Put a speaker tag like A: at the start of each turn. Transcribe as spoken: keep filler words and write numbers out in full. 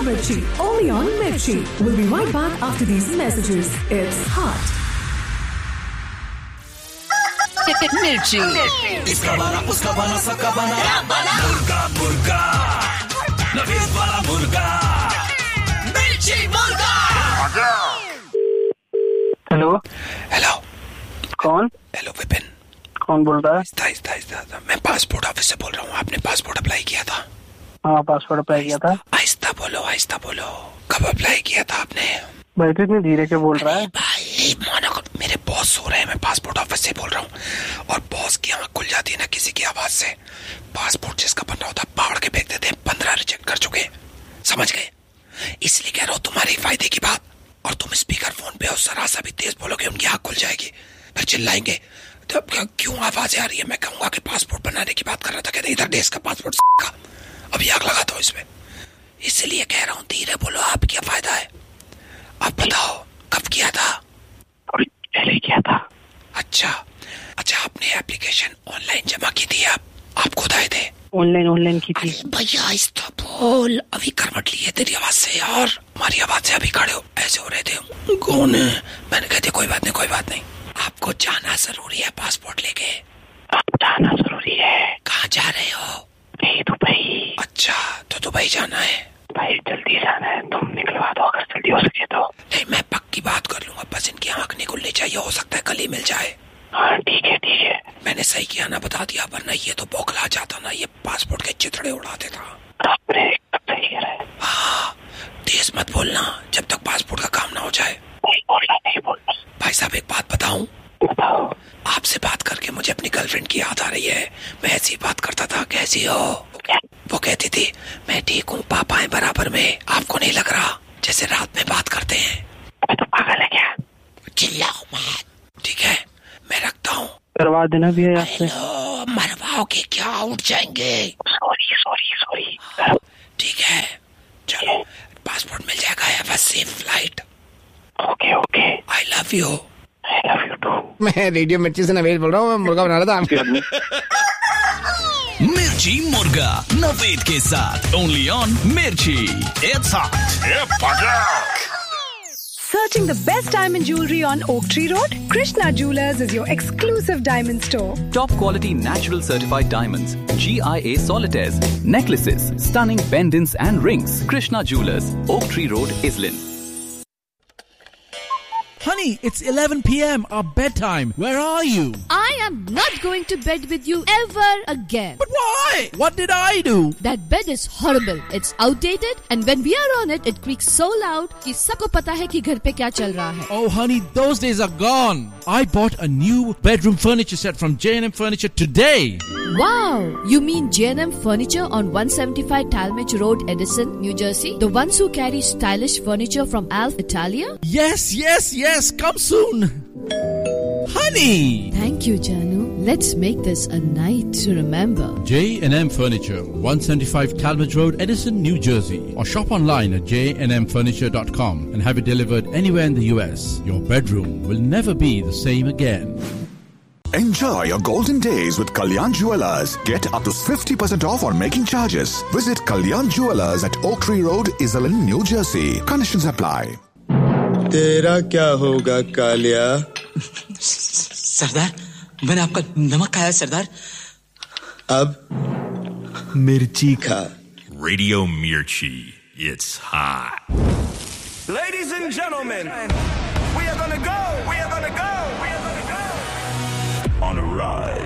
A: Mirchi, only on Mirchi. We'll be right back after these messages. It's hot.
B: Mirchi.
C: इसका बना, उसका बना, सबका बना, मुर्गा मुर्गा, नवीन वाला मुर्गा, मिर्ची मुर्गा।
D: हेलो
E: हेलो
D: कौन?
E: हेलो विपिन।
D: कौन बोल रहा है?
E: इस्ता, इस्ता, इस्ता, इस्ता। मैं पासपोर्ट ऑफिस से बोल रहा हूँ। आपने पासपोर्ट अप्लाई किया था?
D: हाँ पासपोर्ट अप्लाई किया था।
E: आहिस्ता बोलो, आहिस्ता बोलो। कब अप्लाई किया था आपने?
D: भाई तो इतनी धीरे के बोल रहा है।
E: भाई मानो मेरे बॉस सो रहे हैं, मैं पासपोर्ट ऑफिस से बोल रहा हूँ। और बॉस की आँख खुल जाती है ना किसी की आवाज से। पासपोर्ट जिसका बनना होता है पहाड़ के फेंक देते हैं। पंद्रह रिजेक्ट कर चुके, समझ गए? इसलिए कह रहा हूँ तुम्हारे फायदे की बात। और तुम स्पीकर फोन पे और जरा सा भी तेज बोलोगे उनकी आँख खुल जाएगी, फिर चिल्लाएंगे। तो क्यों आवाज आ रही है? मैं कहूंगा कि पासपोर्ट बनाने की बात कर रहा था। कहते इधर देश का पासपोर्ट का अभी आग लगा दो इसमें। इसलिए कह रहा हूँ धीरे बोलो, आप क्या फायदा है? आप बताओ कब किया था?
D: अभी पहले किया था।
E: अच्छा अच्छा, आपने एप्लीकेशन ऑनलाइन जमा की थी? आप आप खुद आए थे?
D: ऑनलाइन ऑनलाइन की थी।
E: भैया आहिस्ता बोल, अभी करवट ली है तेरी आवाज से यार। हमारी आवाज से अभी खड़े हो ऐसे हो रहे थे। कौन है? मैंने कहते कोई बात नहीं, कोई बात नहीं। आपको जाना जरूरी है पासपोर्ट लेके?
D: अब जाना जरूरी है।
E: कहाँ जा रहे हो?
D: दुबई।
E: अच्छा तो दुबई जाना है?
D: भाई जल्दी जाना है, तुम निकलवा दो अगर जल्दी हो सके तो।
E: नहीं मैं पक्की बात कर लूंगा, बस इनकी आँख नहीं खुलनी चाहिए। हो सकता है कल ही मिल जाए।
D: हाँ ठीक है ठीक है।
E: मैंने सही किया ना बता दिया, वरना ये तो बौखला जाता ना, ये पासपोर्ट के चिथड़े उड़ा देता।
D: आपने सही कह रहा है।
E: हाँ तेज मत बोलना जब तक पासपोर्ट का काम ना हो जाए।
D: नहीं बोलना, नहीं बोलना।
E: भाई साहब एक बात बताऊं?
D: बताओ।
E: आपसे बात करके मुझे अपनी गर्लफ्रेंड की याद आ रही है। मैं ऐसी ही बात करता था, कैसी हो? वो कहती थी मैं ठीक हूँ, पापा है बराबर में। आपको नहीं लग रहा जैसे रात में बात करते हैं?
D: मैं तो पागल है क्या?
E: चिल्लाओ मत, ठीक है? मैं रखता हूँ।
D: करवा देना भी है आपसे।
E: मरवाओगे क्या? उठ जाएंगे।
D: Sorry sorry sorry.
E: ठीक है चलो, पासपोर्ट मिल जाएगा। है बस safe flight.
D: Okay okay.
E: I love you.
D: I love you to.
F: मैं रेडियो मिर्ची से नवेद बोल रहा हूँ। मैं मुर्गा बना रहा था।
C: मिर्ची मुर्गा नवेद के साथ ओनली ऑन मिर्ची। It's hot.
A: Searching the best diamond jewelry on Oak Tree Road? Krishna Jewelers is your exclusive diamond store.
G: Top quality natural certified diamonds, G I A solitaires, necklaces, stunning pendants and rings. Krishna Jewelers, Oak Tree Road, Islin.
H: Honey, it's eleven p.m. Our bedtime. Where are you?
B: I am not going to bed with you ever again.
H: But why? What did I do?
B: That bed is horrible. It's outdated and when we are on it, it creaks so loud कि सबको पता है कि घर पे क्या चल रहा है.
H: Oh honey, those days are gone. I bought a new bedroom furniture set from J and M Furniture today.
B: Wow! You mean J and M Furniture on one seventy-five Talmadge Road, Edison, New Jersey? The ones who carry stylish furniture from Alf Italia?
H: Yes, yes, yes. Come soon. Honey!
B: Thank you, Janu. Let's make this a night to remember.
H: J and M Furniture, one seventy-five Talmadge Road, Edison, New Jersey. Or shop online at j n m furniture dot com and have it delivered anywhere in the U S. Your bedroom will never be the same again.
I: Enjoy your golden days with Kalyan Jewelers. Get up to fifty percent off on making charges. Visit Kalyan Jewelers at Oak Tree Road, Islin, New Jersey. Conditions apply.
J: तेरा क्या होगा कालिया?
K: सरदार, मैंने आपका नमक खाया सरदार।
J: अब मिर्ची खा।
C: Radio Mirchi. It's hot.
L: Ladies and gentlemen, we are gonna go, we are gonna go, we are gonna go on a ride.